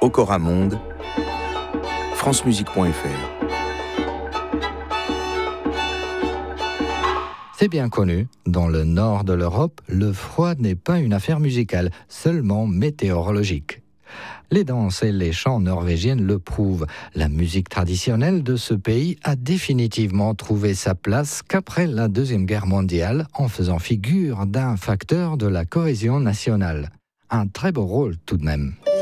Ocoramonde, francemusique.fr. C'est bien connu, dans le nord de l'Europe, le froid n'est pas une affaire musicale, seulement météorologique. Les danses et les chants norvégiennes le prouvent. La musique traditionnelle de ce pays a définitivement trouvé sa place qu'après la Deuxième Guerre mondiale, en faisant figure d'un facteur de la cohésion nationale. Un très beau rôle tout de même.